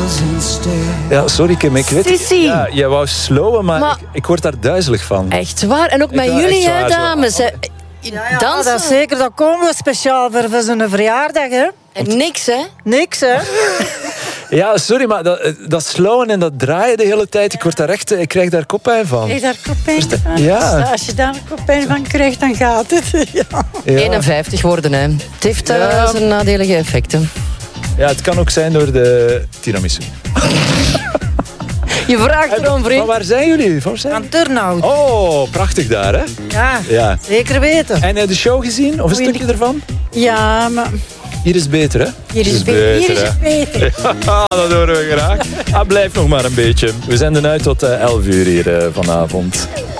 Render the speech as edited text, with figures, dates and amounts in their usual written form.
Ja, sorry Kim, ik weet het. Sissi. Ja, jij wou slowen, maar ik word daar duizelig van. Echt waar. En ook met jullie, hè, dames. Ja, dat is zeker. Dat komen we speciaal voor zijn verjaardag, hè. En niks, hè? Niks, hè. Ja, sorry, maar dat slowen en dat draaien de hele tijd, ik krijg daar koppijn van. Krijg je daar koppijn van? Ja. Als je daar koppijn van krijgt, dan gaat het. Ja. 51 worden, hè. Het heeft zijn nadelige effecten. Ja, het kan ook zijn door de tiramisu. Je vraagt erom, vriend. Maar waar zijn jullie? Aan Turnhout. Oh, prachtig daar, hè? Ja, zeker weten. En de show gezien? Of een stukje ervan? Ja, maar... Hier is beter, hè? Hier is beter. Ja, dat horen we graag. Blijf nog maar een beetje. We zenden uit tot 11 uur hier vanavond.